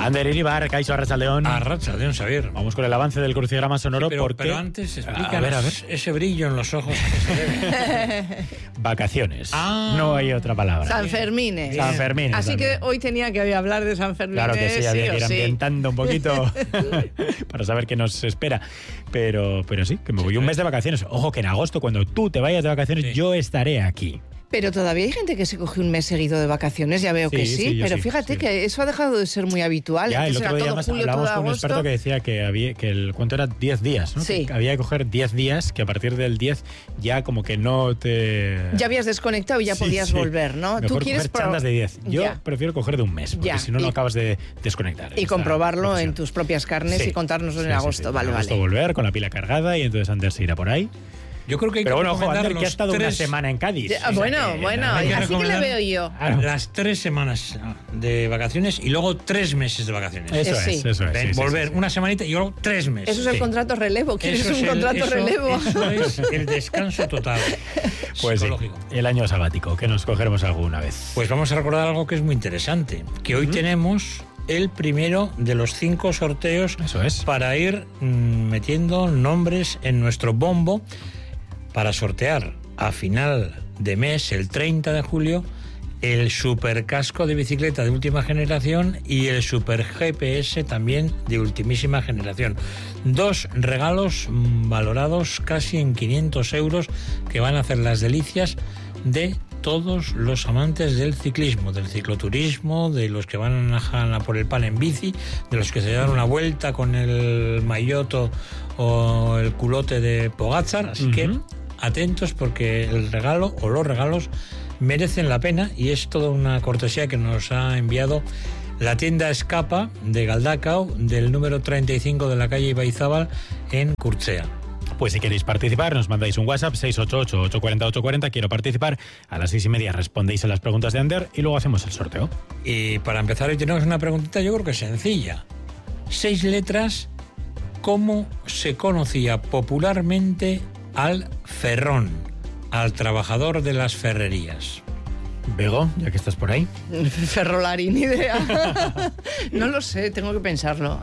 Ander Iribar, Kaixo Arratsaldeon. Arratsaldeon, Xavier. Vamos con el avance del crucigrama sonoro. Pero antes, explícanos ese brillo en los ojos. Vacaciones. No hay otra palabra. San Fermines. San Fermines. Así que hoy tenía que hablar de San Fermines. Claro que sí, había que ir sí. ambientando un poquito para saber qué nos espera. Pero sí, que me voy un mes de vacaciones. Ojo que en agosto, cuando tú te vayas de vacaciones, yo estaré aquí. Pero todavía hay gente que se coge un mes seguido de vacaciones, ya veo que sí. Pero fíjate que eso ha dejado de ser muy habitual. Ya, el otro día además hablamos con un experto que decía que el cuento era 10 días, ¿no? Sí. Que había que coger 10 días, que a partir del 10 ya como que no te... Ya habías desconectado y ya podías volver, ¿no? Mejor ¿Tú quieres coger chandas de 10. Yo prefiero coger de un mes, porque si no, no acabas de desconectar. Y comprobarlo en tus propias carnes y contárnoslo en agosto. Sí. Vale. En agosto volver con la pila cargada y entonces Ander se irá por ahí. Yo creo que hay Pero que bueno, ojo, Ander, que ha estado una semana en Cádiz. Bueno, así que le veo yo. Las 3 semanas de vacaciones y luego 3 meses de vacaciones. Eso es. Volver una semanita y luego 3 meses. Eso es el contrato relevo. ¿Quieres un contrato relevo? Eso es el descanso total. Pues psicológico. Sí, el año sabático, que nos cogeremos alguna vez. Pues vamos a recordar algo que es muy interesante, que hoy tenemos el primero de los 5 sorteos para ir metiendo nombres en nuestro bombo para sortear a final de mes, el 30 de julio, el supercasco de bicicleta de última generación y el super GPS también de ultimísima generación. 2 regalos valorados casi en 500 euros que van a hacer las delicias de todos los amantes del ciclismo, del cicloturismo, de los que van a por el pan en bici, de los que se dan una vuelta con el maillot o el culote de Pogačar. Así que atentos, porque el regalo o los regalos merecen la pena y es toda una cortesía que nos ha enviado la tienda Escapa de Galdacao, del número 35 de la calle Ibaizábal en Curchea. Pues si queréis participar, nos mandáis un WhatsApp 688-840-840. Quiero participar. A las 6:30 respondéis a las preguntas de Ander y luego hacemos el sorteo. Y para empezar, hoy tenemos una preguntita, yo creo que sencilla. 6 letras. ¿Cómo se conocía popularmente al ferrón, al trabajador de las ferrerías? Bego, ya que estás por ahí. Ferrolari, ni idea. No lo sé, tengo que pensarlo.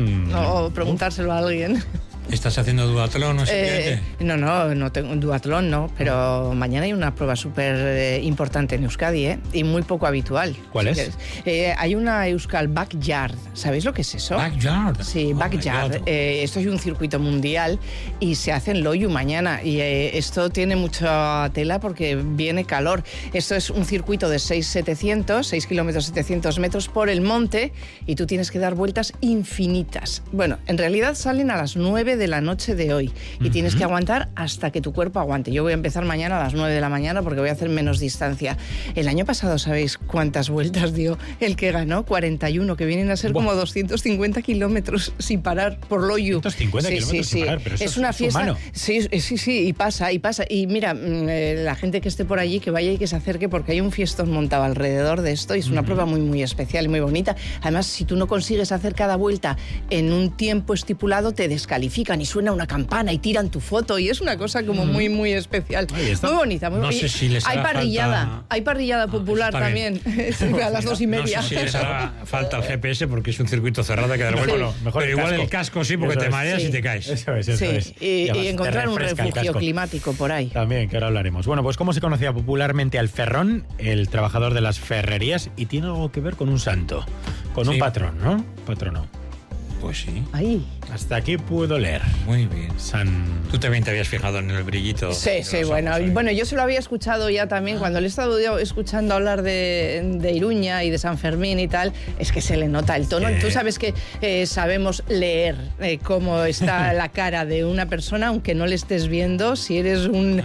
O preguntárselo a alguien. ¿Estás haciendo duatlón o simplemente? No tengo duatlón, no, pero mañana hay una prueba súper importante en Euskadi, y muy poco habitual. ¿Cuál es? Hay una Euskal Backyard. ¿Sabéis lo que es eso? Backyard. Sí, Backyard. Esto es un circuito mundial y se hace en Loiu mañana. Y esto tiene mucha tela porque viene calor. Esto es un circuito de 6 kilómetros 700 metros por el monte y tú tienes que dar vueltas infinitas. Bueno, en realidad salen a las 9 de la noche de hoy y tienes que aguantar hasta que tu cuerpo aguante. Yo voy a empezar mañana a las 9 de la mañana porque voy a hacer menos distancia. El año pasado, ¿sabéis cuántas vueltas dio el que ganó? 41, que vienen a ser como 250 kilómetros sin parar por Loiu. 250 kilómetros sin parar, pero eso es una fiesta. Humano. Sí, y pasa. Y mira, la gente que esté por allí, que vaya y que se acerque, porque hay un fiestón montado alrededor de esto y es una prueba muy, muy especial y muy bonita. Además, si tú no consigues hacer cada vuelta en un tiempo estipulado, te descalifican y suena una campana y tiran tu foto y es una cosa como muy, muy especial. Muy bonita. No sé si les hay hará parrillada. falta... Hay parrillada popular también. A las 2:30. No sé si les hará falta el GPS porque es un circuito cerrado que dar vuelta. Mejor pero igual el casco sí, porque te mareas y te caes. Eso es. Y encontrar un refugio climático por ahí. También, que ahora hablaremos. Bueno, pues ¿cómo se conocía popularmente al ferrón, el trabajador de las ferrerías? Y tiene algo que ver con un santo, con un patrón, ¿no? Patrono. Pues sí. Ahí. Hasta aquí puedo leer. Muy bien. Tú también te habías fijado en el brillito. Sí, bueno, yo se lo había escuchado ya también cuando le he estado escuchando hablar de Iruña y de San Fermín y tal, es que se le nota el tono. Tú sabes que sabemos leer cómo está la cara de una persona, aunque no le estés viendo, si eres un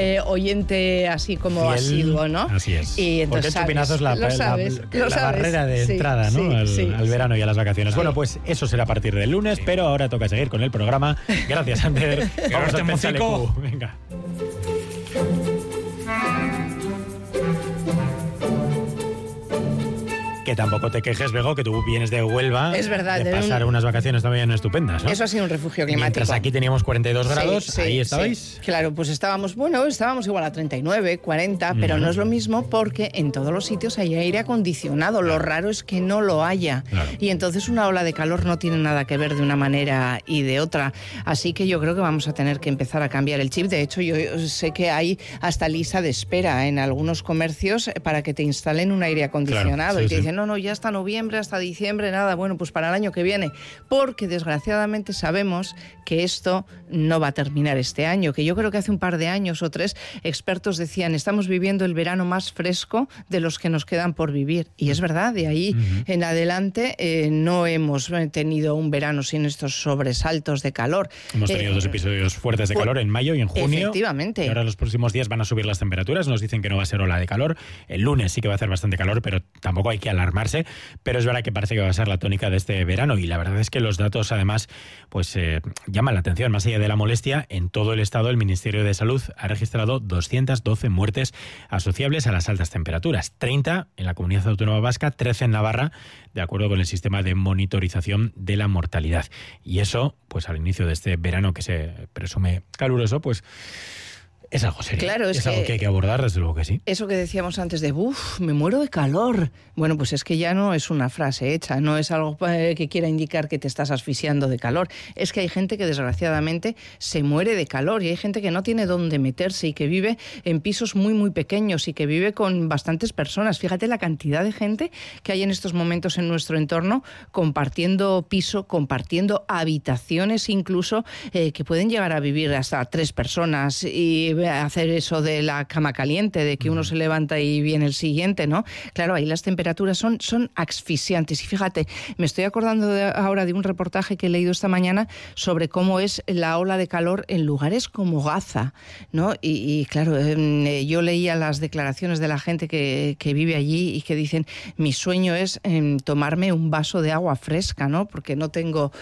oyente así como fiel, asiduo, ¿no? Así es. Y entonces porque el chupinazo es la barrera de entrada, ¿no? Al verano y a las vacaciones. Bueno, pues eso será a partir del lunes, pero ahora toca seguir con el programa. Gracias, Ander. Vamos a pensar. Venga. que tampoco te quejes, Bego, que tú vienes de Huelva. Es verdad. De pasar unas vacaciones también estupendas, ¿no? Eso ha sido un refugio climático. Mientras aquí teníamos 42 grados, ahí estabais. Sí. Claro, pues estábamos igual a 39, 40, pero no es lo mismo porque en todos los sitios hay aire acondicionado. Lo raro es que no lo haya. Claro. Y entonces una ola de calor no tiene nada que ver de una manera y de otra. Así que yo creo que vamos a tener que empezar a cambiar el chip. De hecho, yo sé que hay hasta lista de espera en algunos comercios para que te instalen un aire acondicionado. Claro, y te dicen, no, ya hasta noviembre, hasta diciembre, nada, bueno, pues para el año que viene. Porque desgraciadamente sabemos que esto no va a terminar este año, que yo creo que hace un par de años o 3 expertos decían, estamos viviendo el verano más fresco de los que nos quedan por vivir. Y es verdad, de ahí en adelante no hemos tenido un verano sin estos sobresaltos de calor. Hemos tenido 2 episodios fuertes de calor en mayo y en junio. Efectivamente. Y ahora los próximos días van a subir las temperaturas, nos dicen que no va a ser ola de calor. El lunes sí que va a hacer bastante calor, pero tampoco hay que alarmarse. Pero es verdad que parece que va a ser la tónica de este verano y la verdad es que los datos además pues llaman la atención. Más allá de la molestia, en todo el estado el Ministerio de Salud ha registrado 212 muertes asociables a las altas temperaturas, 30 en la Comunidad Autónoma Vasca, 13 en Navarra, de acuerdo con el sistema de monitorización de la mortalidad. Y eso, pues al inicio de este verano que se presume caluroso, pues es algo serio. Claro, es algo que hay que abordar, desde luego que sí. Eso que decíamos antes de, me muero de calor. Bueno, pues es que ya no es una frase hecha, no es algo que quiera indicar que te estás asfixiando de calor. Es que hay gente que desgraciadamente se muere de calor y hay gente que no tiene dónde meterse y que vive en pisos muy, muy pequeños y que vive con bastantes personas. Fíjate la cantidad de gente que hay en estos momentos en nuestro entorno compartiendo piso, compartiendo habitaciones incluso, que pueden llegar a vivir hasta 3 personas y hacer eso de la cama caliente, de que uno se levanta y viene el siguiente, ¿no? Claro, ahí las temperaturas son asfixiantes. Y fíjate, me estoy acordando ahora de un reportaje que he leído esta mañana sobre cómo es la ola de calor en lugares como Gaza, ¿no? Y claro, yo leía las declaraciones de la gente que vive allí y que dicen, mi sueño es tomarme un vaso de agua fresca, ¿no? Porque no tengo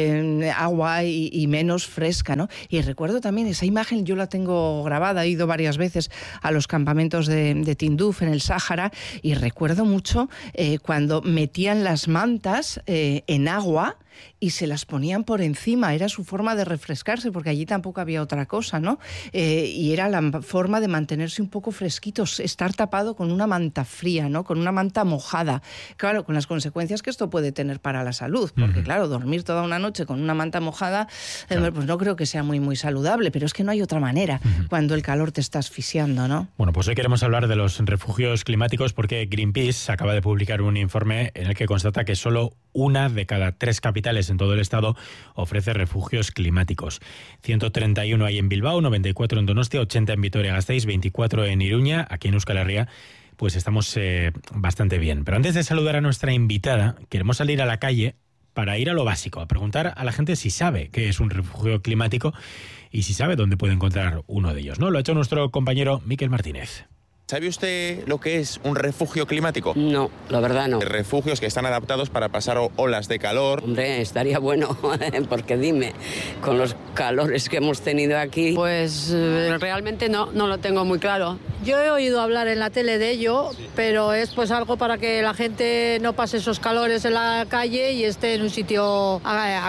agua y menos fresca, ¿no? Y recuerdo también esa imagen, yo la tengo grabada, he ido varias veces a los campamentos de Tinduf en el Sáhara y recuerdo mucho cuando metían las mantas en agua y se las ponían por encima, era su forma de refrescarse, porque allí tampoco había otra cosa, ¿no? Y era la forma de mantenerse un poco fresquitos, estar tapado con una manta fría, ¿no? Con una manta mojada. Claro, con las consecuencias que esto puede tener para la salud, porque claro, dormir toda una noche con una manta mojada, pues no creo que sea muy, muy saludable, pero es que no hay otra manera cuando el calor te está asfixiando, ¿no? Bueno, pues hoy queremos hablar de los refugios climáticos porque Greenpeace acaba de publicar un informe en el que constata que solo 1 de cada 3 capitales en todo el estado ofrece refugios climáticos. 131 hay en Bilbao, 94 en Donostia, 80 en Vitoria-Gasteiz, 24 en Iruña. Aquí en Euskal Herria pues estamos bastante bien. Pero antes de saludar a nuestra invitada, queremos salir a la calle para ir a lo básico, a preguntar a la gente si sabe qué es un refugio climático y si sabe dónde puede encontrar uno de ellos, ¿no? Lo ha hecho nuestro compañero Miquel Martínez. ¿Sabe usted lo que es un refugio climático? No, la verdad no. Refugios que están adaptados para pasar olas de calor. Hombre, estaría bueno, porque dime, con los calores que hemos tenido aquí... Pues realmente no lo tengo muy claro. Yo he oído hablar en la tele de ello, pero es pues algo para que la gente no pase esos calores en la calle y esté en un sitio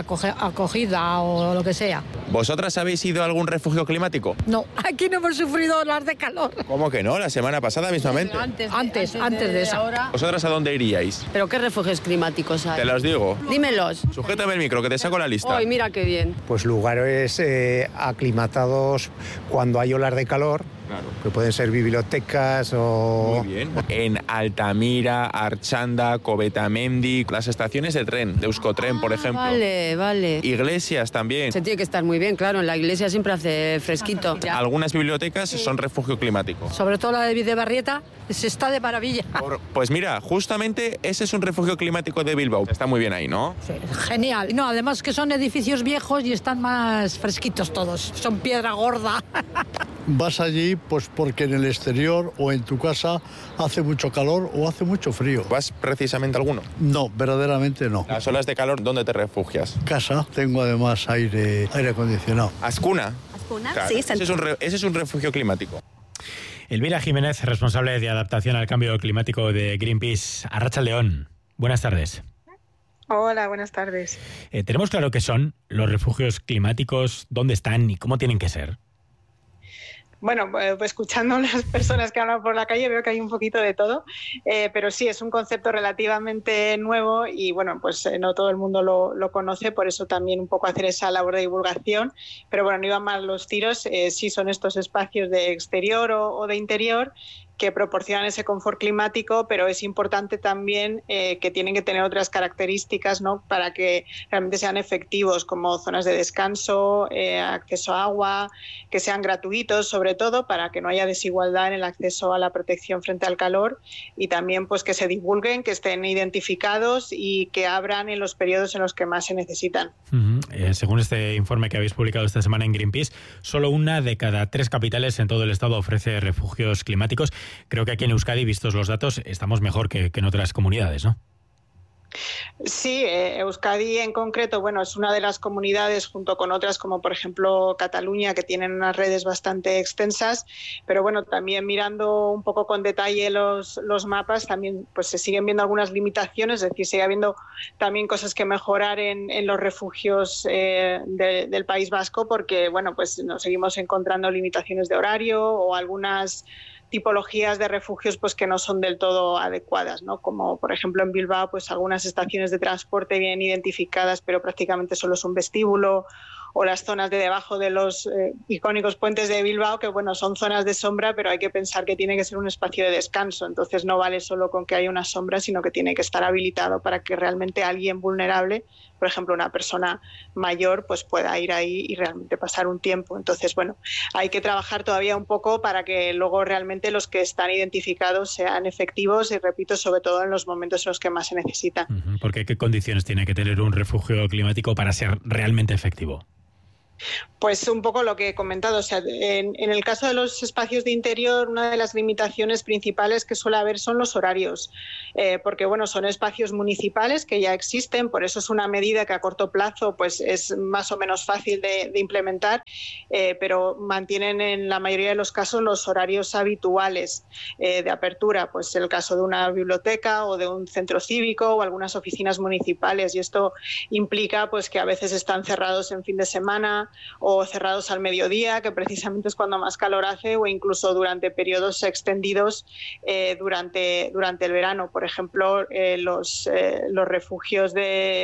acogida o lo que sea. ¿Vosotras habéis ido a algún refugio climático? No, aquí no hemos sufrido olas de calor. ¿Cómo que no? La semana pasada mismamente. Antes de esa. Ahora. ¿Vosotras a dónde iríais? ¿Pero qué refugios climáticos hay? Te los digo. Dímelos. Sujétame el micro, que te saco la lista. Ay, mira qué bien. Pues lugares aclimatados cuando hay olas de calor. Claro. Que pueden ser bibliotecas o... Muy bien. En Altamira, Archanda, Covetamendi, las estaciones de tren, de Euskotren, por ejemplo. Vale. Iglesias también. Se tiene que estar muy bien, claro. En la iglesia siempre hace fresquito. Algunas bibliotecas son refugio climático. Sobre todo la de Videbarrieta, se está de maravilla. Pues mira, justamente ese es un refugio climático de Bilbao. Está muy bien ahí, ¿no? Sí, genial. No, además que son edificios viejos y están más fresquitos todos. Son piedra gorda. Vas allí pues porque en el exterior o en tu casa hace mucho calor o hace mucho frío. ¿Vas precisamente a alguno? No, verdaderamente no. Las olas de calor, ¿dónde te refugias? Casa, tengo además aire acondicionado. ¿Ascuna? Claro, sí. Ese es un refugio climático. Elvira Jiménez, responsable de adaptación al cambio climático de Greenpeace. Arratsaldeon. buenas tardes. Hola, buenas tardes. ¿Tenemos claro qué son los refugios climáticos, dónde están y cómo tienen que ser? Bueno, pues escuchando a las personas que hablan por la calle veo que hay un poquito de todo, pero sí, es un concepto relativamente nuevo y bueno, pues no todo el mundo lo conoce, por eso también un poco hacer esa labor de divulgación, pero bueno, no iban mal los tiros, sí son estos espacios de exterior o de interior que proporcionan ese confort climático, pero es importante también que tienen que tener otras características, ¿no?, para que realmente sean efectivos, como zonas de descanso, acceso a agua, que sean gratuitos, sobre todo, para que no haya desigualdad en el acceso a la protección frente al calor, y también pues que se divulguen, que estén identificados y que abran en los periodos en los que más se necesitan. Según este informe que habéis publicado esta semana en Greenpeace, solo 1 de cada 3 capitales en todo el estado ofrece refugios climáticos. Creo que aquí en Euskadi, vistos los datos, estamos mejor que en otras comunidades, ¿no? Sí, Euskadi en concreto, bueno, es una de las comunidades junto con otras como por ejemplo Cataluña, que tienen unas redes bastante extensas, pero bueno, también mirando un poco con detalle los mapas, también pues se siguen viendo algunas limitaciones, es decir, sigue habiendo también cosas que mejorar en los refugios del País Vasco, porque bueno, pues nos seguimos encontrando limitaciones de horario o algunas tipologías de refugios pues que no son del todo adecuadas, ¿no? Como por ejemplo en Bilbao, pues algunas estaciones de transporte bien identificadas, pero prácticamente solo es un vestíbulo, o las zonas de debajo de los icónicos puentes de Bilbao, que bueno, son zonas de sombra, pero hay que pensar que tiene que ser un espacio de descanso, entonces no vale solo con que haya una sombra, sino que tiene que estar habilitado para que realmente alguien vulnerable, por ejemplo una persona mayor, pues pueda ir ahí y realmente pasar un tiempo. Entonces bueno, hay que trabajar todavía un poco para que luego realmente los que están identificados sean efectivos y, repito, sobre todo en los momentos en los que más se necesita. Porque ¿qué condiciones tiene que tener un refugio climático para ser realmente efectivo? Pues un poco lo que he comentado, o sea, en el caso de los espacios de interior, una de las limitaciones principales que suele haber son los horarios, porque bueno, son espacios municipales que ya existen, por eso es una medida que a corto plazo pues es más o menos fácil de implementar, pero mantienen en la mayoría de los casos los horarios habituales de apertura, pues el caso de una biblioteca o de un centro cívico o algunas oficinas municipales, y esto implica pues que a veces están cerrados en fin de semana o cerrados al mediodía, que precisamente es cuando más calor hace, o incluso durante periodos extendidos durante el verano. Por ejemplo, los refugios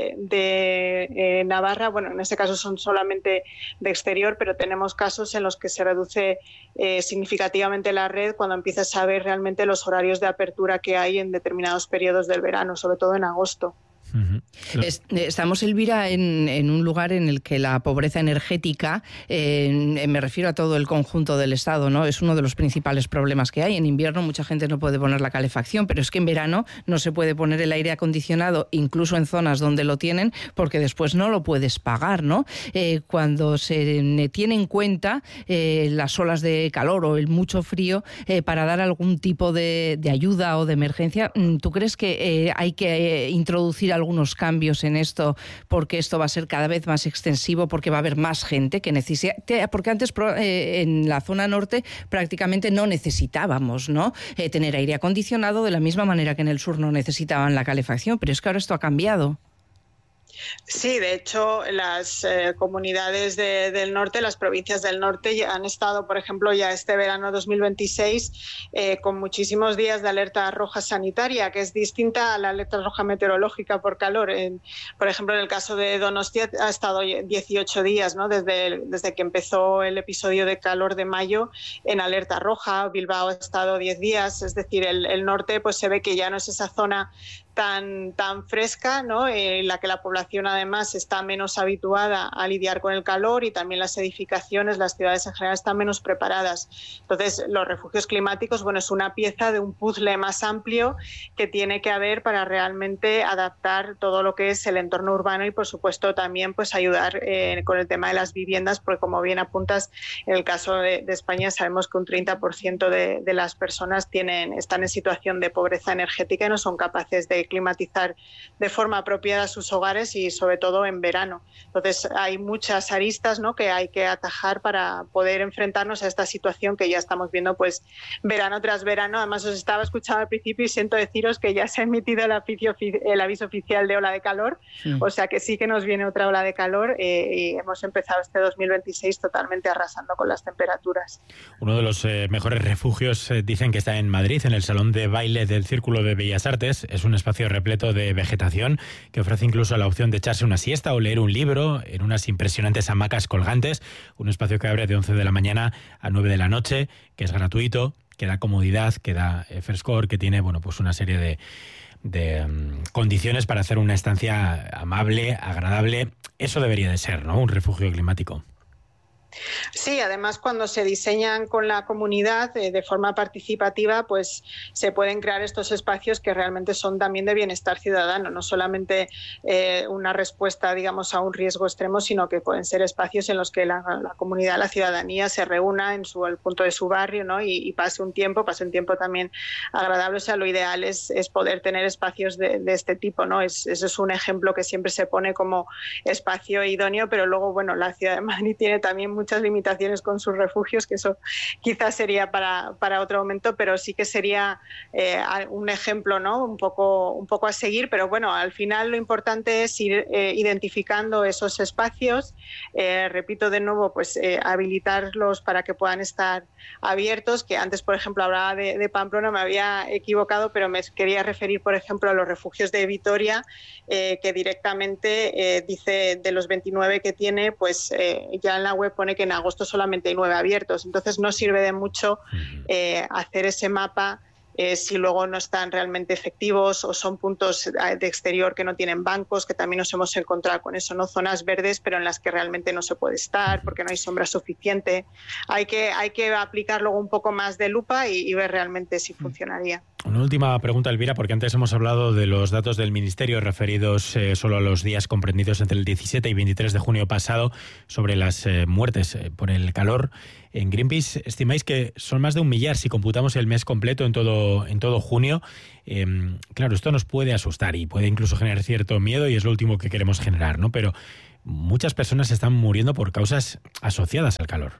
de Navarra, bueno, en este caso son solamente de exterior, pero tenemos casos en los que se reduce significativamente la red cuando empiezas a ver realmente los horarios de apertura que hay en determinados periodos del verano, sobre todo en agosto. Estamos, Elvira, en un lugar en el que la pobreza energética, me refiero a todo el conjunto del Estado, ¿no?, es uno de los principales problemas que hay. En invierno mucha gente no puede poner la calefacción, pero es que en verano no se puede poner el aire acondicionado, incluso en zonas donde lo tienen, porque después no lo puedes pagar, ¿no? Cuando se tiene en cuenta las olas de calor o el mucho frío, para dar algún tipo de ayuda o de emergencia, ¿tú crees que hay que introducir algunos cambios en esto, porque esto va a ser cada vez más extensivo, porque va a haber más gente que necesita? Porque antes en la zona norte prácticamente no necesitábamos, ¿no?, tener aire acondicionado, de la misma manera que en el sur no necesitaban la calefacción, pero es que ahora esto ha cambiado. Sí, de hecho, las comunidades del norte, las provincias del norte, ya han estado, por ejemplo, ya este verano 2026 con muchísimos días de alerta roja sanitaria, que es distinta a la alerta roja meteorológica por calor. Por ejemplo, en el caso de Donostia ha estado 18 días, ¿no?, desde que empezó el episodio de calor de mayo en alerta roja. Bilbao ha estado 10 días, es decir, el norte pues se ve que ya no es esa zona tan fresca, ¿no?, en la que la población además está menos habituada a lidiar con el calor, y también las edificaciones, las ciudades en general están menos preparadas. Entonces, los refugios climáticos, bueno, es una pieza de un puzzle más amplio que tiene que haber para realmente adaptar todo lo que es el entorno urbano y, por supuesto, también pues ayudar con el tema de las viviendas, porque como bien apuntas, en el caso de España sabemos que un 30% de las personas están en situación de pobreza energética y no son capaces de climatizar de forma apropiada sus hogares y sobre todo en verano. Entonces hay muchas aristas, ¿no?, que hay que atajar para poder enfrentarnos a esta situación que ya estamos viendo pues verano tras verano. Además os estaba escuchando al principio y siento deciros que ya se ha emitido el aviso oficial de ola de calor, o sea que sí que nos viene otra ola de calor y hemos empezado este 2026 totalmente arrasando con las temperaturas. Uno de los mejores refugios dicen que está en Madrid, en el Salón de Baile del Círculo de Bellas Artes. Es un espacio repleto de vegetación que ofrece incluso la opción de echarse una siesta o leer un libro en unas impresionantes hamacas colgantes. Un espacio que abre de 11 de la mañana a 9 de la noche, que es gratuito, que da comodidad, que da frescor, que tiene pues una serie de condiciones para hacer una estancia amable, agradable. Eso debería de ser, ¿no?, un refugio climático. Sí, además cuando se diseñan con la comunidad de forma participativa, pues se pueden crear estos espacios que realmente son también de bienestar ciudadano, no solamente una respuesta, digamos, a un riesgo extremo, sino que pueden ser espacios en los que la comunidad, la ciudadanía se reúna en el punto de su barrio, ¿no?, y pase un tiempo también agradable. O sea, lo ideal es poder tener espacios de este tipo, ¿no? Eso es un ejemplo que siempre se pone como espacio idóneo, pero luego, bueno, la ciudad de Madrid tiene también muchas limitaciones con sus refugios, que eso quizás sería para otro momento, pero sí que sería un ejemplo, ¿no?, un poco a seguir. Pero bueno, al final lo importante es ir identificando esos espacios, repito de nuevo, pues habilitarlos para que puedan estar abiertos, que antes, por ejemplo, hablaba de Pamplona, me había equivocado, pero me quería referir, por ejemplo, a los refugios de Vitoria, que directamente dice de los 29 que tiene, pues ya en la web pone que en agosto solamente hay 9 abiertos. Entonces no sirve de mucho hacer ese mapa si luego no están realmente efectivos o son puntos de exterior que no tienen bancos, que también nos hemos encontrado con eso, ¿no? Zonas verdes pero en las que realmente no se puede estar porque no hay sombra suficiente. Hay que aplicar luego un poco más de lupa y ver realmente si funcionaría. Una última pregunta, Elvira, porque antes hemos hablado de los datos del Ministerio referidos solo a los días comprendidos entre el 17 y 23 de junio pasado sobre las muertes por el calor. En Greenpeace estimáis que son más de 1 millar si computamos el mes completo en todo junio. Claro, esto nos puede asustar y puede incluso generar cierto miedo y es lo último que queremos generar, ¿no? Pero muchas personas están muriendo por causas asociadas al calor.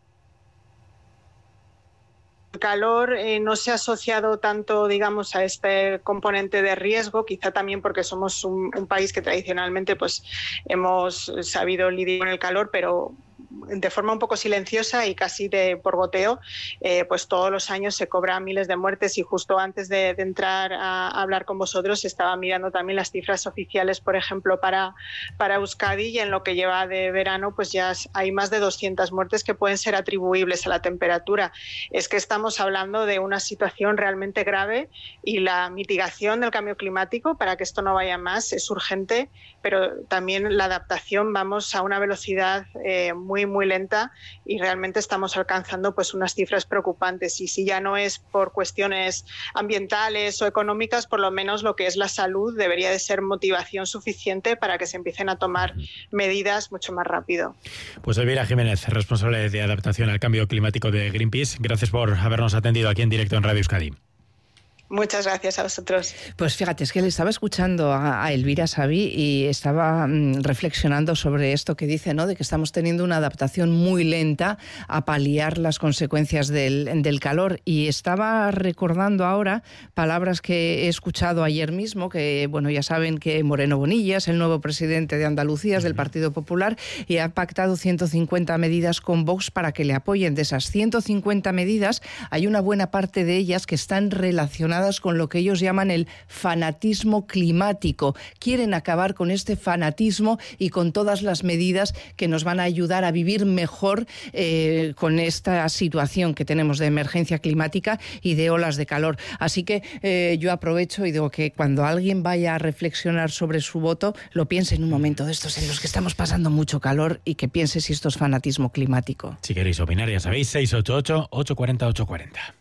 El calor no se ha asociado tanto, digamos, a este componente de riesgo, quizá también porque somos un país que tradicionalmente pues hemos sabido lidiar con el calor, pero de forma un poco silenciosa y casi por goteo, pues todos los años se cobran miles de muertes. Y justo antes de entrar a hablar con vosotros estaba mirando también las cifras oficiales, por ejemplo, para Euskadi, y en lo que lleva de verano pues ya hay más de 200 muertes que pueden ser atribuibles a la temperatura. Es que estamos hablando de una situación realmente grave y la mitigación del cambio climático para que esto no vaya más es urgente, pero también la adaptación vamos a una velocidad muy lenta y realmente estamos alcanzando pues unas cifras preocupantes. Y si ya no es por cuestiones ambientales o económicas, por lo menos lo que es la salud debería de ser motivación suficiente para que se empiecen a tomar medidas mucho más rápido. Pues Elvira Jiménez, responsable de adaptación al cambio climático de Greenpeace, gracias por habernos atendido aquí en directo en Radio Euskadi. Muchas gracias a vosotros. Pues fíjate, es que le estaba escuchando a Elvira Savi y estaba reflexionando sobre esto que dice, ¿no?, de que estamos teniendo una adaptación muy lenta a paliar las consecuencias del calor. Y estaba recordando ahora palabras que he escuchado ayer mismo, que bueno, ya saben que Moreno Bonilla es el nuevo presidente de Andalucía, es del Partido Popular, y ha pactado 150 medidas con Vox para que le apoyen. De esas 150 medidas, hay una buena parte de ellas que están relacionadas con lo que ellos llaman el fanatismo climático. Quieren acabar con este fanatismo y con todas las medidas que nos van a ayudar a vivir mejor con esta situación que tenemos de emergencia climática y de olas de calor. Así que yo aprovecho y digo que cuando alguien vaya a reflexionar sobre su voto, lo piense en un momento de estos en los que estamos pasando mucho calor y que piense si esto es fanatismo climático. Si queréis opinar, ya sabéis, 688-840-840.